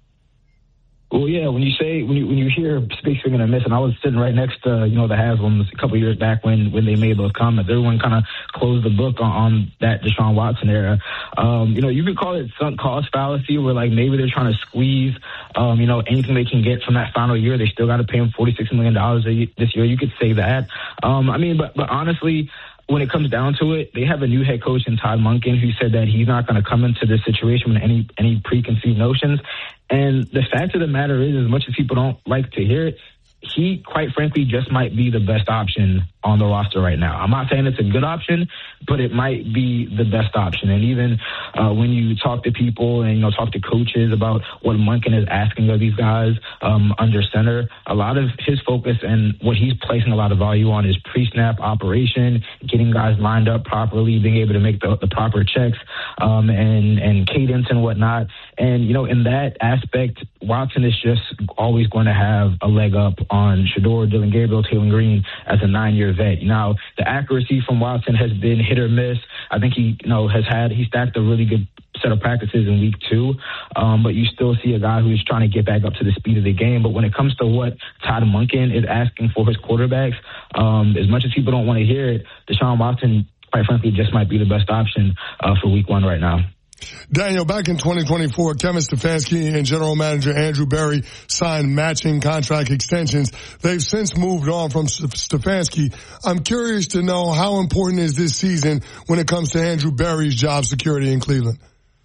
Well, yeah, when you say, when you, when you hear big swing and a miss, and I was sitting right next to, you know, the Haslams a couple of years back when, when they made those comments, everyone kind of closed the book on, on that Deshaun Watson era. Um, you know, you could call it sunk cost fallacy, where like maybe they're trying to squeeze, um, you know, anything they can get from that final year. They still got to pay him forty-six million dollars this year. You could say that. Um, I mean, but, but honestly, when it comes down to it, they have a new head coach in Todd Monken, who said that he's not going to come into this situation with any any preconceived notions. And the fact of the matter is, as much as people don't like to hear it, he, quite frankly, just might be the best option on the roster right now. I'm not saying it's a good option, but it might be the best option. And even uh, when you talk to people and, you know, talk to coaches about what Monken is asking of these guys um, under center, a lot of his focus and what he's placing a lot of value on is pre-snap operation, getting guys lined up properly, being able to make the, the proper checks um, and, and cadence and whatnot. And, you know, in that aspect, Watson is just always going to have a leg up on Shedeur, Dylan Gabriel, Taylor Green as a nine-year vet. Now, the accuracy from Watson has been hit or miss. I think he, you know, has had, he stacked a really good set of practices in week two, um, but you still see a guy who's trying to get back up to the speed of the game. But when it comes to what Todd Monken is asking for his quarterbacks, um, as much as people don't want to hear it, Deshaun Watson, quite frankly, just might be the best option uh, for week one right now.
Daniel, back in twenty twenty-four, Kevin Stefanski and general manager Andrew Berry signed matching contract extensions. They've since moved on from Stefanski. I'm curious to know, how important is this season when it comes to Andrew Berry's job security in Cleveland?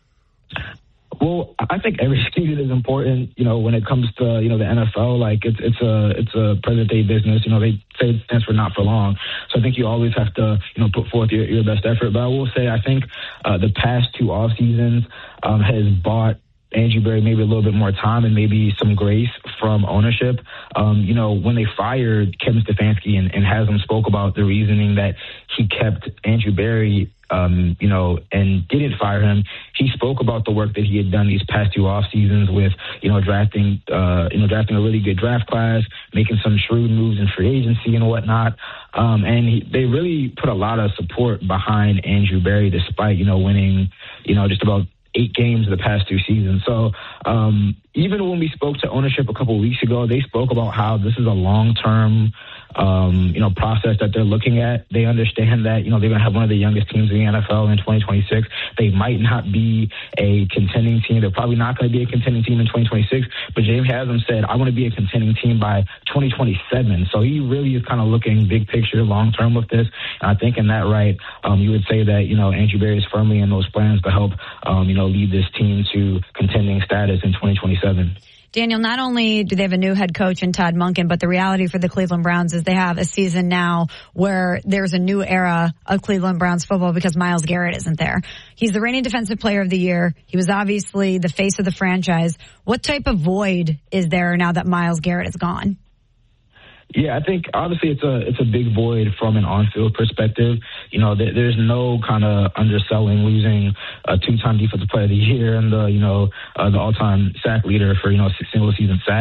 Well, I think every season is important, you know, when it comes to, you know, the N F L. Like, it's it's a it's a present day business. You know, they say it stands for not for long. So I think you always have to, you know, put forth your, your best effort. But I will say, I think uh, the past two off seasons um, has bought Andrew Berry maybe a little bit more time and maybe some grace from ownership. Um, you know, when they fired Kevin Stefanski and, and Haslam spoke about the reasoning that he kept Andrew Berry, um, you know, and didn't fire him, he spoke about the work that he had done these past two off seasons with, you know, drafting, uh, you know, drafting a really good draft class, making some shrewd moves in free agency and whatnot. Um, and he, they really put a lot of support behind Andrew Berry, despite, you know, winning, you know, just about eight games the past two seasons. So um, even when we spoke to ownership a couple of weeks ago, they spoke about how this is a long-term, um, you know, process that they're looking at. They understand that, you know, they're going to have one of the youngest teams in the N F L in twenty twenty-six. They might not be a contending team. They're probably not going to be a contending team in twenty twenty-six. But James Haslam said, I want to be a contending team by twenty twenty-seven. So he really is kind of looking big picture, long-term with this. And I think in that right, um, you would say that, you know, Andrew Berry is firmly in those plans to help, um, you know, lead this team to contending status in twenty twenty-seven.
Daniel, not only do they have a new head coach in Todd Monken, but the reality for the Cleveland Browns is they have a season now where there's a new era of Cleveland Browns football because Myles Garrett isn't there. He's the reigning defensive player of the year. He was obviously the face of the franchise. What type of void is there now that Myles Garrett is gone?
Yeah, I think obviously it's a it's a big void from an on-field perspective. You know, th- there's no kind of underselling losing a two-time defensive player of the year and the you know uh, the all-time sack leader for you know single season sacks.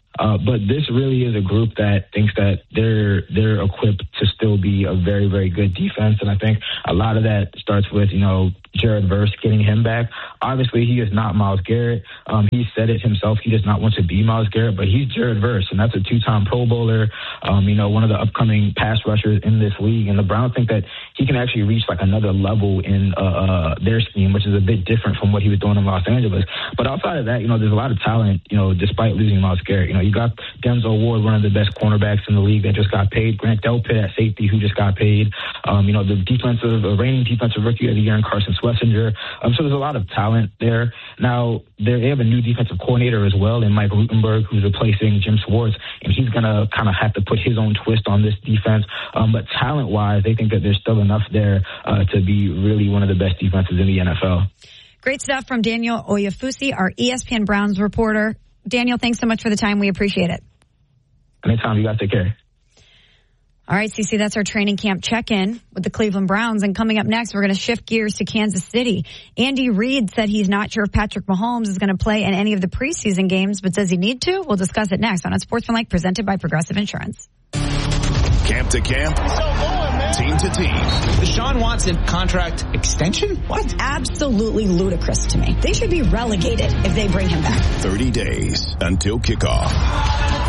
Uh, but this really is a group that thinks that they're they're equipped to still be a very, very good defense. And I think a lot of that starts with, you know, Jared Verse, getting him back. Obviously, he is not Myles Garrett. Um, he said it himself. He does not want to be Myles Garrett, but he's Jared Verse, and that's a two-time Pro Bowler, um, you know, one of the upcoming pass rushers in this league. And the Browns think that he can actually reach like another level in uh, uh, their scheme, which is a bit different from what he was doing in Los Angeles. But outside of that, you know, there's a lot of talent, you know, despite losing Myles Garrett. You know, you got Denzel Ward, one of the best cornerbacks in the league that just got paid. Grant Delpit at safety, who just got paid. Um, you know, the defensive, uh, reigning defensive rookie of the year in Carson Schlesinger. Um, so there's a lot of talent there. Now, they have a new defensive coordinator as well in Mike Rutenberg, who's replacing Jim Schwartz, and he's going to kind of have to put his own twist on this defense. Um, but talent-wise, they think that there's still enough there uh, to be really one of the best defenses in the N F L.
Great stuff from Daniel Oyefusi, our E S P N Browns reporter. Daniel, thanks so much for the time. We appreciate it.
Anytime. You guys take care.
All right, Cece, that's our training camp check-in with the Cleveland Browns. And coming up next, we're going to shift gears to Kansas City. Andy Reid said he's not sure if Patrick Mahomes is going to play in any of the preseason games, but does he need to? We'll discuss it next on Unsportsmanlike, presented by Progressive Insurance.
Camp to camp, team to team.
The Deshaun Watson contract extension? What?
Absolutely ludicrous to me. They should be relegated if they bring him back.
thirty days until kickoff.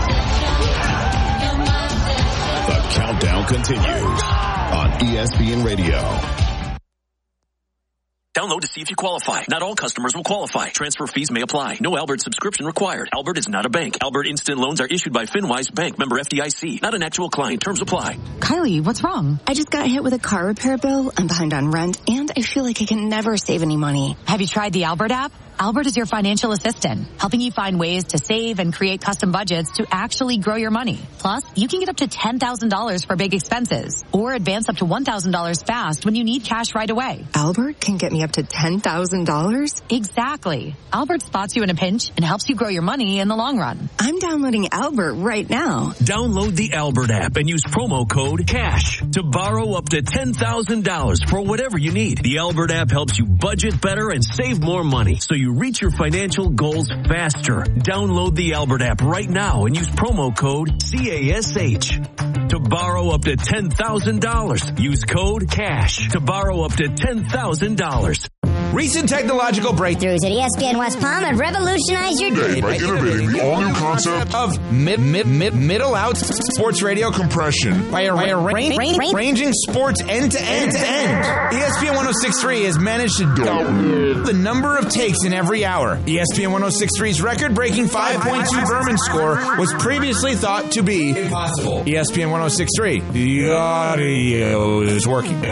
The countdown continues on E S P N Radio.
Download to see if you qualify. Not all customers will qualify. Transfer fees may apply. No Albert subscription required. Albert is not a bank. Albert Instant Loans are issued by FinWise Bank, member F D I C. Not an actual client. Terms apply.
Kylie, what's wrong? I just got hit with a car repair bill. I'm behind on rent, and I feel like I can never save any money.
Have you tried the Albert app? Albert is your financial assistant, helping you find ways to save and create custom budgets to actually grow your money. Plus, you can get up to ten thousand dollars for big expenses or advance up to one thousand dollars fast when you need cash right away.
Albert can get me up to ten thousand dollars?
Exactly. Albert spots you in a pinch and helps you grow your money in the long run.
I'm downloading Albert right now.
Download the Albert app and use promo code CASH to borrow up to ten thousand dollars for whatever you need. The Albert app helps you budget better and save more money, so you reach your financial goals faster. Download the Albert app right now and use promo code C A S H to borrow up to ten thousand dollars. Use code CASH to borrow up to ten thousand dollars.
Recent technological breakthroughs at E S P N West Palm have revolutionized your day
by innovating the all-new concept
of mid, mid, mid, middle out sports radio compression by, by arra- arranging sports end to end to end. E S P N ten sixty-three has managed to double the number of takes in every hour. E S P N ten sixty-three's record-breaking five point two Berman score was previously thought to be impossible. E S P N ten sixty-three, the audio is working.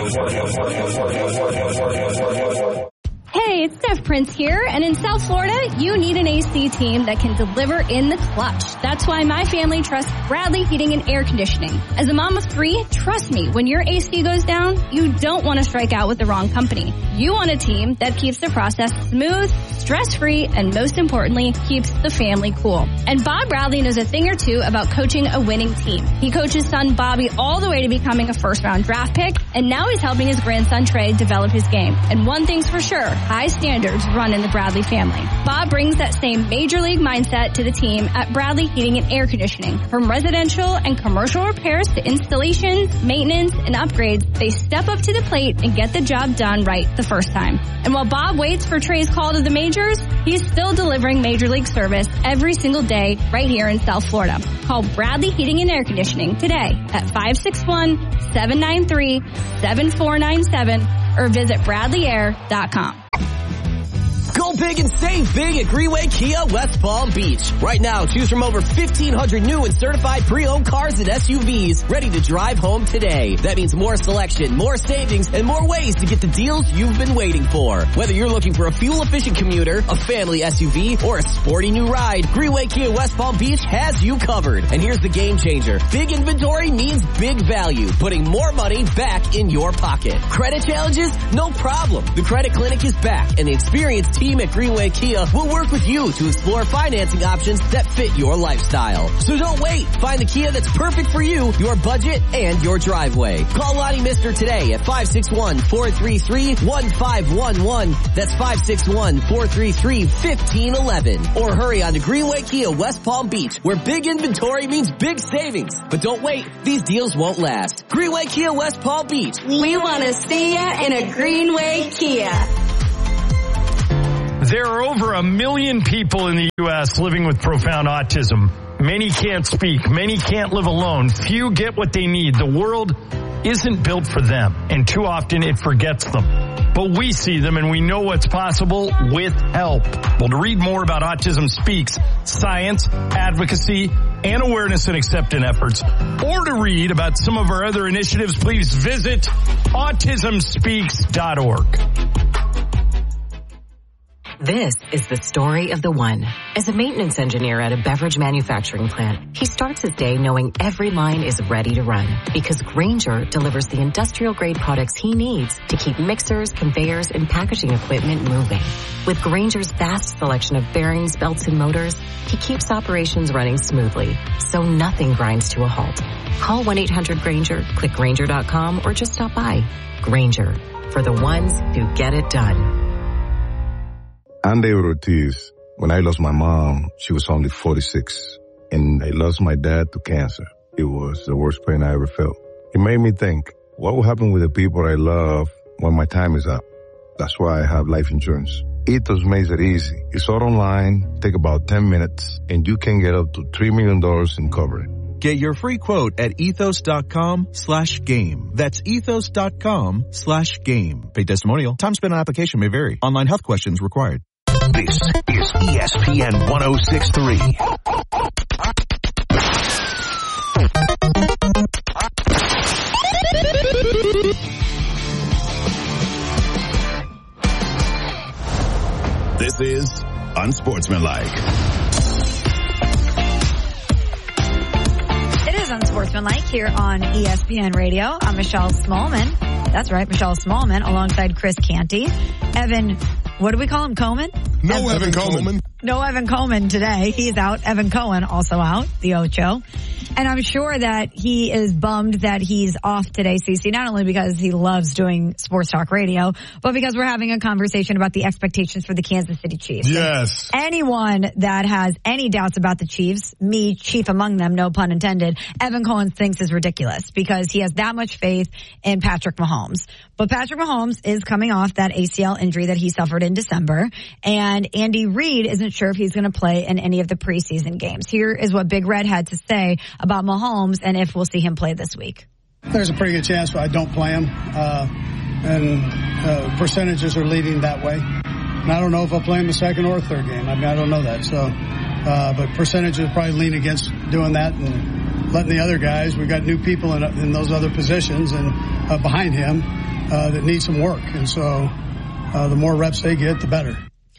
Hey, it's Steph Prince here, and in South Florida, you need an A C team that can deliver in the clutch. That's why my family trusts Bradley Heating and Air Conditioning. As a mom of three, trust me, when your A C goes down, you don't want to strike out with the wrong company. You want a team that keeps the process smooth, stress-free, and most importantly, keeps the family cool. And Bob Bradley knows a thing or two about coaching a winning team. He coached his son Bobby all the way to becoming a first-round draft pick, and now he's helping his grandson Trey develop his game. And one thing's for sure, high standards run in the Bradley family. Bob brings that same major league mindset to the team at Bradley Heating and Air Conditioning. From residential and commercial repairs to installations, maintenance, and upgrades, they step up to the plate and get the job done right the first time. And while Bob waits for Trey's call to the majors, he's still delivering major league service every single day right here in South Florida. Call Bradley Heating and Air Conditioning today at five six one, seven nine three, seven four nine seven or visit bradley air dot com.
Go big and save big at Greenway Kia West Palm Beach. Right now, choose from over fifteen hundred new and certified pre-owned cars and S U Vs ready to drive home today. That means more selection, more savings, and more ways to get the deals you've been waiting for. Whether you're looking for a fuel-efficient commuter, a family S U V, or a sporty new ride, Greenway Kia West Palm Beach has you covered. And here's the game changer. Big inventory means big value, putting more money back in your pocket. Credit challenges? No problem. The Credit Clinic is back, and the experienced team at at Greenway Kia will work with you to explore financing options that fit your lifestyle. So don't wait. Find the Kia that's perfect for you, your budget, and your driveway. Call Lonnie Mister today at five six one, four three three, one five one one. That's five six one, four three three, one five one one. Or hurry on to Greenway Kia West Palm Beach, where big inventory means big savings. But don't wait. These deals won't last. Greenway Kia West Palm Beach.
We want to see ya in a Greenway Kia.
There are over a million people in the U S living with profound autism. Many can't speak. Many can't live alone. Few get what they need. The world isn't built for them, and too often it forgets them. But we see them, and we know what's possible with help. Well, to read more about Autism Speaks, science, advocacy, and awareness and acceptance efforts, or to read about some of our other initiatives, please visit autism speaks dot org.
This is the story of the one. As a maintenance engineer at a beverage manufacturing plant, he starts his day knowing every line is ready to run because Grainger delivers the industrial-grade products he needs to keep mixers, conveyors, and packaging equipment moving. With Grainger's vast selection of bearings, belts, and motors, he keeps operations running smoothly, so nothing grinds to a halt. Call one eight hundred Grainger, click Grainger dot com, or just stop by. Grainger, for the ones who get it done.
I'm David Ortiz. When I lost my mom, she was only forty-six. And I lost my dad to cancer. It was the worst pain I ever felt. It made me think, what will happen with the people I love when my time is up? That's why I have life insurance. Ethos makes it easy. It's all online, take about ten minutes, and you can get up to three million dollars in coverage.
Get your free quote at ethos.com slash game. That's ethos.com slash game. Paid testimonial. Time spent on application may vary. Online health questions required.
This is E S P N one oh six point three.
This is Unsportsmanlike.
It is Unsportsmanlike here on E S P N Radio. I'm Michelle Smallman. That's right, Michelle Smallman, alongside Chris Canty. Evan, what do we call him, Coleman?
No
Evan,
Evan Coleman.
No Evan Coleman today. He's out. Evan Cohen also out, the Ocho. And I'm sure that he is bummed that he's off today, Cece, not only because he loves doing sports talk radio, but because we're having a conversation about the expectations for the Kansas City Chiefs.
Yes.
And anyone that has any doubts about the Chiefs, me, chief among them, no pun intended, Evan Cohen thinks is ridiculous because he has that much faith in Patrick Mahomes. But Patrick Mahomes is coming off that A C L injury that he suffered in December, and Andy Reid isn't sure if he's going to play in any of the preseason games. Here is what Big Red had to say about Mahomes and if we'll see him play this week.
There's a pretty good chance I don't play him, uh, and uh, percentages are leading that way. And I don't know if I'll play him the second or third game. I mean, I don't know that. So, uh, but percentages probably lean against doing that and letting the other guys. We got new people in, in those other positions and uh, behind him uh, that need some work. And so, uh, the more reps they get, the better.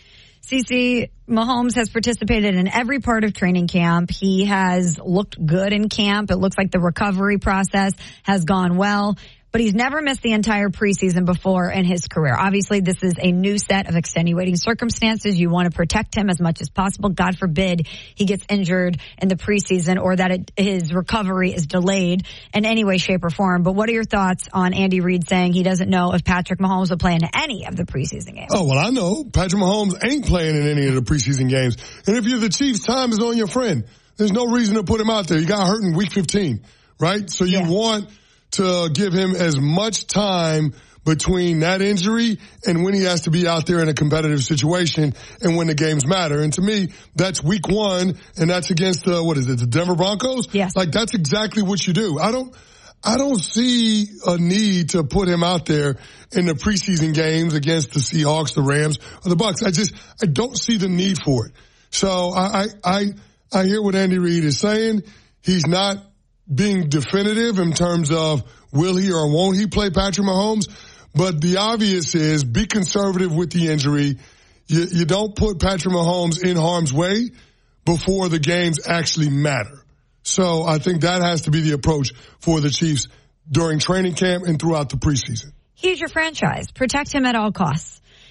Cece, Mahomes has participated in every part of training camp. He has looked good in camp. It looks like the recovery process has gone well. But he's never missed the entire preseason before in his career. Obviously, this is a new set of extenuating circumstances. You want to protect him as much as possible. God forbid he gets injured in the preseason or that it, his recovery is delayed in any way, shape, or form. But what are your thoughts on Andy Reid saying he doesn't know if Patrick Mahomes will play in any of the preseason games?
Oh, well, I know. Patrick Mahomes ain't playing in any of the preseason games. And if you're the Chiefs, time is on your friend. There's no reason to put him out there. He got hurt in week fifteen, right? So you yeah. want to give him as much time between that injury and when he has to be out there in a competitive situation and when the games matter. And to me, that's week one, and that's against the, what is it, the Denver Broncos?
Yes.
Like, that's exactly what you do. I don't, I don't see a need to put him out there in the preseason games against the Seahawks, the Rams, or the Bucs. I just, I don't see the need for it. So I, I, I, I hear what Andy Reid is saying. He's not being definitive in terms of will he or won't he play Patrick Mahomes. But the obvious is be conservative with the injury. You, you don't put Patrick Mahomes in harm's way before the games actually matter. So I think that has to be the approach for the Chiefs during training camp and throughout the preseason.
He's your franchise. Protect him at all costs.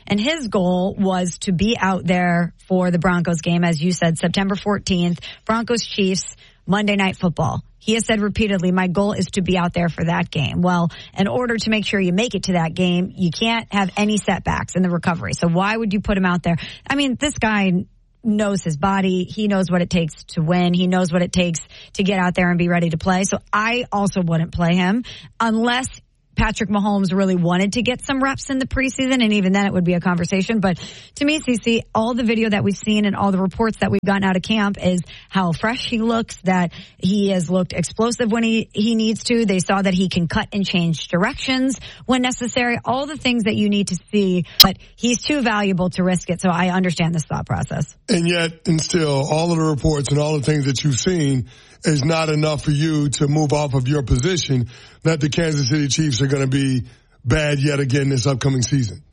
And his goal was to be out there for the Broncos game, as you said, September fourteenth, Broncos Chiefs, Monday Night Football. He has said repeatedly, my goal is to be out there for that game. Well, in order to make sure you make it to that game, you can't have any setbacks in the recovery. So why would you put him out there? I mean, this guy knows his body. He knows what it takes to win. He knows what it takes to get out there and be ready to play. So I also wouldn't play him unless Patrick Mahomes really wanted to get some reps in the preseason, and even then it would be a conversation. But to me, Cece, all the video that we've seen and all the reports that we've gotten out of camp is how fresh he looks, that he has looked explosive when he, he needs to. They saw that he can cut and change directions when necessary, all the things that you need to see. But he's too valuable to risk it, so I understand this thought process.
And yet, and still, all of the reports and all the things that you've seen is not enough for you to move off of your position that the Kansas City Chiefs are going to be bad yet again this upcoming season.